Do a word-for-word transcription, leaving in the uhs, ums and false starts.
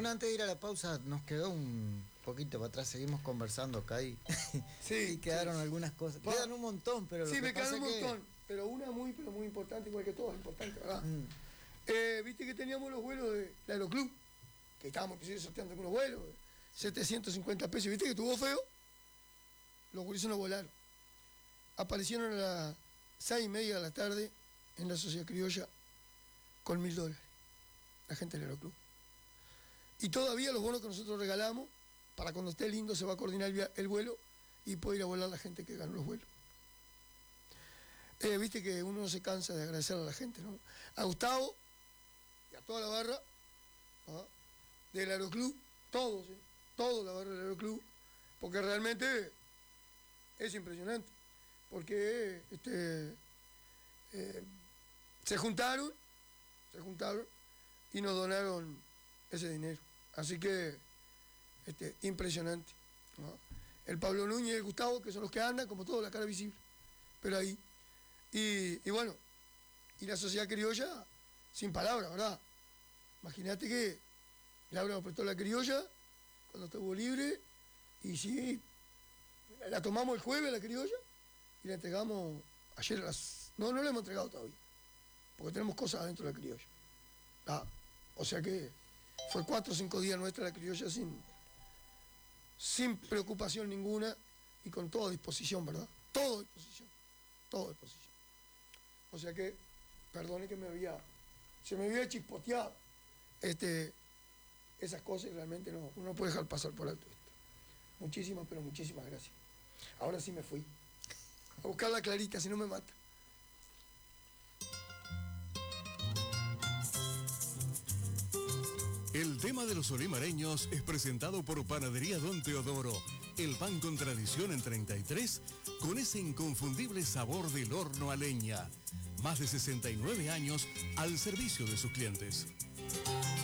Bueno, antes de ir a la pausa, nos quedó un poquito para atrás, seguimos conversando acá y, Sí, y quedaron sí. algunas cosas. Pa. Quedan un montón, pero lo Sí, que me pasa quedaron un que... montón, pero una muy, pero muy importante, igual que todas, importante, ¿verdad? Mm. Eh, Viste que teníamos los vuelos del de Aeroclub, que estábamos sorteando algunos vuelos, setecientos cincuenta pesos, ¿viste que estuvo feo? Los gurises no volaron. Aparecieron a las seis y media de la tarde en la Sociedad Criolla con mil dólares, la gente del Aeroclub. Y todavía los bonos que nosotros regalamos, para cuando esté lindo se va a coordinar el, el vuelo y puede ir a volar la gente que ganó los vuelos. Eh, Viste que uno no se cansa de agradecer a la gente, ¿no? A Gustavo y a toda la barra, ¿ah?, del Aeroclub, todos, ¿eh? Toda la barra del Aeroclub, porque realmente es impresionante, porque este, eh, se juntaron, se juntaron y nos donaron ese dinero. Así que, este, impresionante, ¿no? El Pablo Núñez y el Gustavo, que son los que andan, como todo, la cara visible, pero ahí. Y, y bueno, y la Sociedad Criolla, sin palabras, ¿verdad? Imagínate que Laura nos prestó la criolla cuando estuvo libre, y sí, la tomamos el jueves la criolla y la entregamos ayer a las... No, no la hemos entregado todavía, porque tenemos cosas adentro de la criolla. Ah, o sea que fue cuatro o cinco días nuestra la criolla sin, sin preocupación ninguna y con toda disposición, ¿verdad? Todo disposición, todo disposición. O sea que, perdone que me había, se me había chispoteado este, esas cosas y realmente no, uno no puede dejar pasar por alto esto. Muchísimas, pero muchísimas gracias. Ahora sí me fui a buscar la Clarita, si no me mata. El tema de los olimareños es presentado por Panadería Don Teodoro, el pan con tradición en treinta y tres, con ese inconfundible sabor del horno a leña. Más de sesenta y nueve años al servicio de sus clientes.